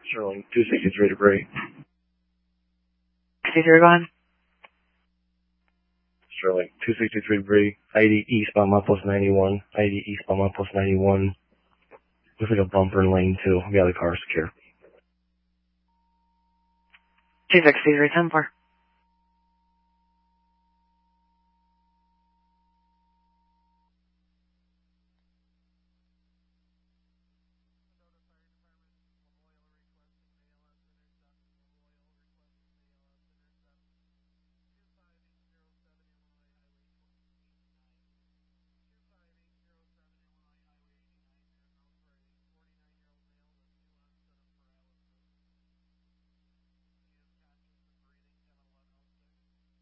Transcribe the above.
Sterling, 263 to Bray. 63, go ahead. Sterling, 263 Bray. ID eastbound milepost 91. ID eastbound milepost 91. Looks like a bumper in lane 2. We got the car secure. 263, 10-4.